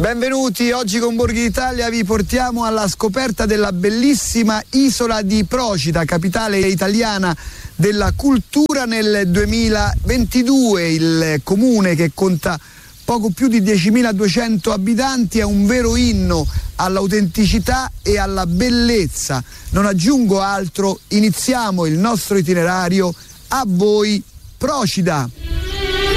Benvenuti, oggi con Borghi d'Italia vi portiamo alla scoperta della bellissima isola di Procida, capitale italiana della cultura nel 2022. Il comune, che conta poco più di 10.200 abitanti, è un vero inno all'autenticità e alla bellezza. Non aggiungo altro, iniziamo il nostro itinerario. A voi Procida!